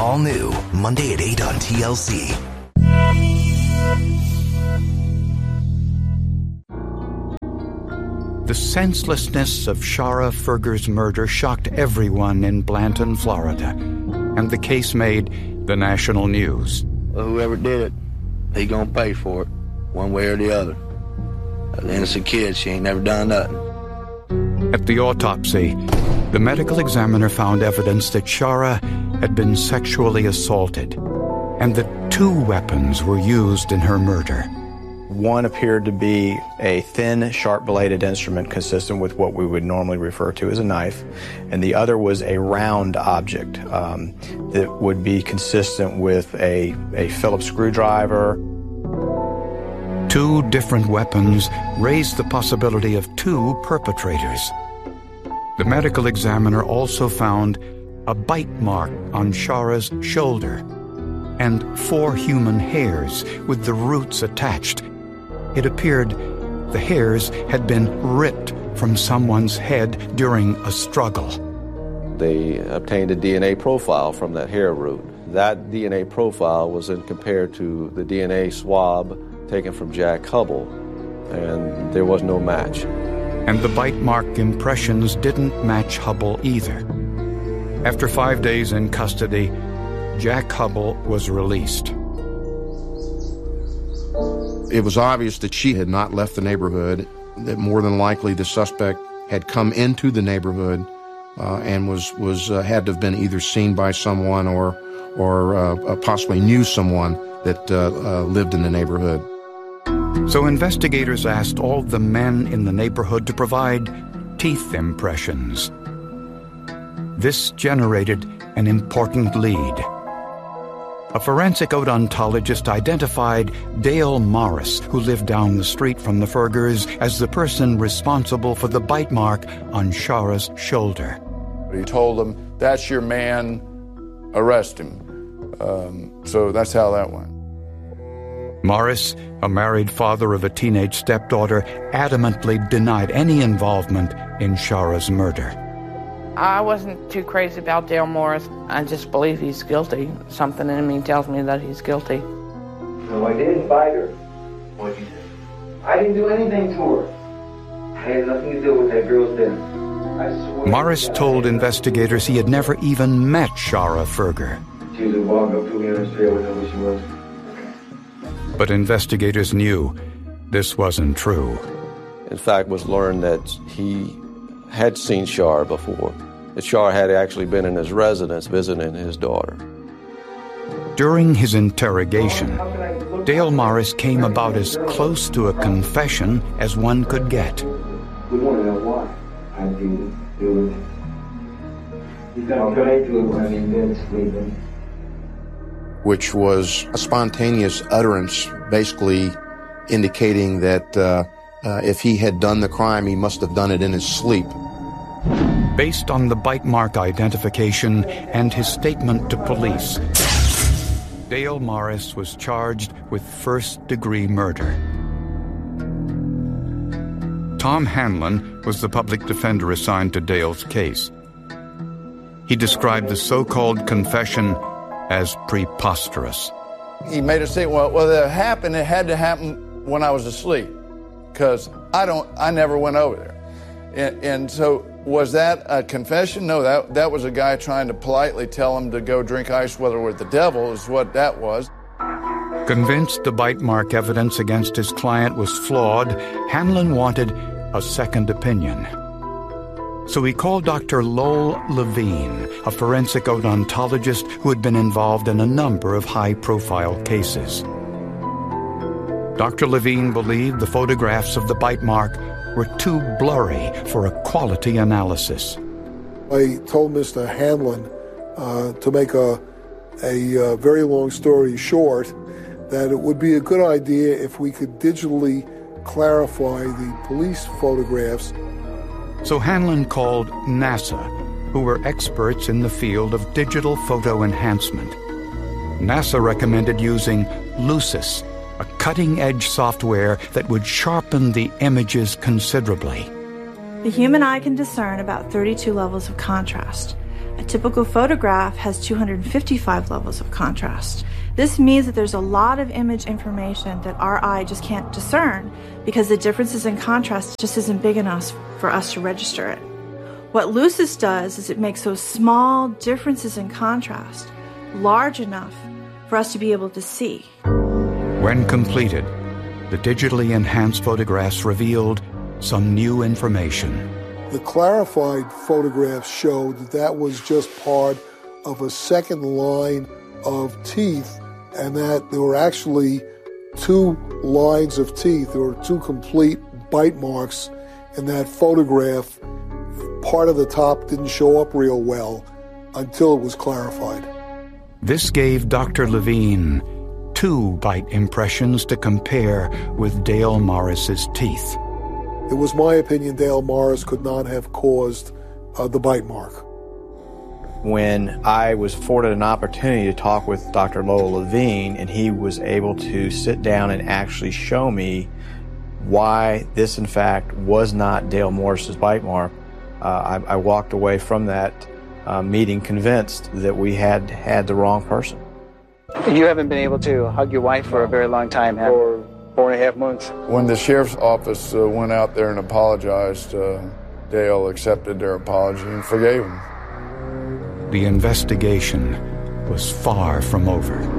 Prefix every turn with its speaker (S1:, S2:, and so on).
S1: All new, Monday at 8 on TLC.
S2: The senselessness of Shara Ferger's murder shocked everyone in Blanton, Florida, and the case made the national news.
S3: Well, whoever did it, he gonna pay for it, one way or the other. An innocent kid, she ain't never done nothing.
S2: At the autopsy, the medical examiner found evidence that Shara had been sexually assaulted, and that 2 weapons were used in her murder.
S4: One appeared to be a thin, sharp-bladed instrument consistent with what we would normally refer to as a knife, and the other was a round object that would be consistent with a Phillips screwdriver.
S2: 2 different weapons raised the possibility of 2 perpetrators. The medical examiner also found a bite mark on Shara's shoulder and 4 human hairs with the roots attached. It appeared the hairs had been ripped from someone's head during a struggle.
S5: They obtained a DNA profile from that hair root. That DNA profile was then compared to the DNA swab taken from Jack Hubble, and there was no match.
S2: And the bite mark impressions didn't match Hubble either. After 5 days in custody, Jack Hubble was released.
S6: It was obvious that she had not left the neighborhood, that more than likely the suspect had come into the neighborhood and was had to have been either seen by someone or possibly knew someone that lived in the neighborhood.
S2: So investigators asked all the men in the neighborhood to provide teeth impressions. This generated an important lead. A forensic odontologist identified Dale Morris, who lived down the street from the Fergers, as the person responsible for the bite mark on Shara's shoulder.
S7: He told them, "That's your man, arrest him." So that's how that went.
S2: Morris, a married father of a teenage stepdaughter, adamantly denied any involvement in Shara's murder.
S8: I wasn't too crazy about Dale Morris. I just believe he's guilty. Something in me tells me that he's guilty.
S9: No, I didn't fight her. What did you say? I didn't do anything to her. I had nothing to do with that girl's dinner. I swear.
S2: Morris told investigators he had never even met Shara Ferger.
S9: She was a walk up to me on the street. I wouldn't know who she was.
S2: But investigators knew this wasn't true.
S5: In fact, it was learned that he had seen Shara before, that Shara had actually been in his residence visiting his daughter.
S2: During his interrogation, Dale Morris came about as close to a confession as one could get.
S9: We want to know why I didn't do it. How could I do it when I've been sleeping?
S6: Which was a spontaneous utterance, basically indicating that if he had done the crime, he must have done it in his sleep.
S2: Based on the bite mark identification and his statement to police, Dale Morris was charged with first-degree murder. Tom Hanlon was the public defender assigned to Dale's case. He described the so-called confession as preposterous.
S7: He made us say, well, that happened. It had to happen when I was asleep, because I never went over there. And so was that a confession? No, that was a guy trying to politely tell him to go drink ice water with the devil is what that was.
S2: Convinced the bite mark evidence against his client was flawed, Hanlon wanted a second opinion. So he called Dr. Lowell Levine, a forensic odontologist who had been involved in a number of high-profile cases. Dr. Levine believed the photographs of the bite mark were too blurry for a quality analysis.
S10: I told Mr. Hanlon, to make a very long story short, that it would be a good idea if we could digitally clarify the police photographs.
S2: So Hanlon called NASA, who were experts in the field of digital photo enhancement. NASA recommended using Lucis, a cutting-edge software that would sharpen the images considerably.
S11: The human eye can discern about 32 levels of contrast. A typical photograph has 255 levels of contrast. This means that there's a lot of image information that our eye just can't discern because the differences in contrast just isn't big enough for us to register it. What Lucis does is it makes those small differences in contrast large enough for us to be able to see.
S2: When completed, the digitally enhanced photographs revealed some new information.
S10: The clarified photographs showed that that was just part of a second line of teeth, and that there were actually 2 lines of teeth. There were 2 complete bite marks in that photograph. Part of the top didn't show up real well until it was clarified.
S2: This gave Dr. Levine 2 bite impressions to compare with Dale Morris's teeth.
S10: It was my opinion Dale Morris could not have caused the bite mark.
S4: When I was afforded an opportunity to talk with Dr. Lowell Levine, and he was able to sit down and actually show me why this, in fact, was not Dale Morris's bite mark, I walked away from that meeting convinced that we had the wrong person.
S12: You haven't been able to hug your wife for a very long time, have you? For 4.5 months.
S7: When the sheriff's office went out there and apologized, Dale accepted their apology and forgave him.
S2: The investigation was far from over.